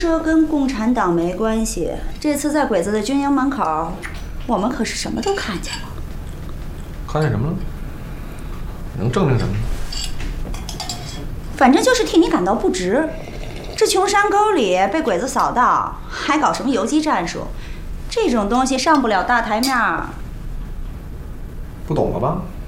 这跟共产党没关系。这次在鬼子的军营门口，我们可是什么都看见了。 看见什么了？能证明什么？ 反正就是替你感到不值。这穷山沟里被鬼子扫到，还搞什么游击战术？这种东西上不了大台面。 不懂了吧？